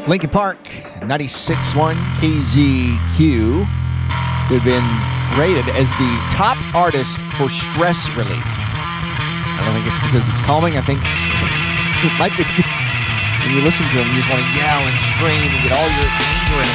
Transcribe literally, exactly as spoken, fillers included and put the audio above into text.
Lincoln Park, ninety-six point one K Z Q. They've been rated as the top artist for stress relief. I don't think it's because it's calming. I think it might be because when you listen to them, you just want to yell and scream and get all your anger and